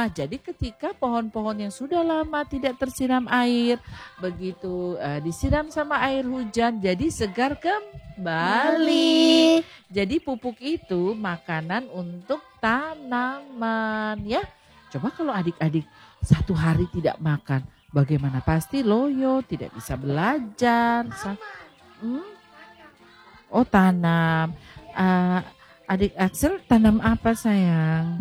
jadi ketika pohon-pohon yang sudah lama tidak tersiram air, begitu disiram sama air hujan, jadi segar kembali. Jadi pupuk itu makanan untuk tanaman ya. Coba kalau adik-adik satu hari tidak makan, bagaimana? Pasti loyo, tidak bisa belajar. Oh, tanam. Adik Axel tanam apa sayang?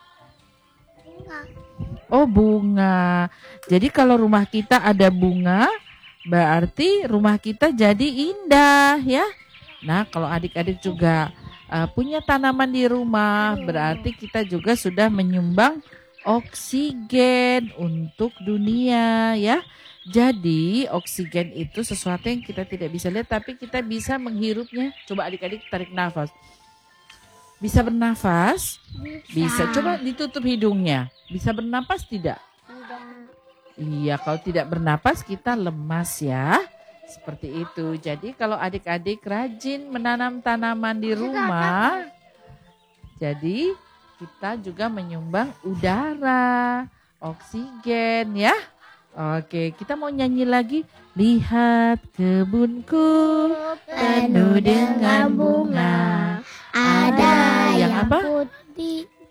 Oh, bunga. Jadi kalau rumah kita ada bunga, berarti rumah kita jadi indah ya. Nah, kalau adik-adik juga punya tanaman di rumah, berarti kita juga sudah menyumbang oksigen untuk dunia ya. Jadi oksigen itu sesuatu yang kita tidak bisa lihat, tapi kita bisa menghirupnya. Coba adik-adik tarik nafas. Bisa bernafas? Bisa. Coba ditutup hidungnya. Bisa bernapas tidak? Iya, kalau tidak bernapas kita lemas ya. Seperti itu. Jadi kalau adik-adik rajin menanam tanaman di rumah, jadi kita juga menyumbang udara, oksigen ya. Oke, kita mau nyanyi lagi. Lihat kebunku penuh dengan bunga. Ada yang apa? putih,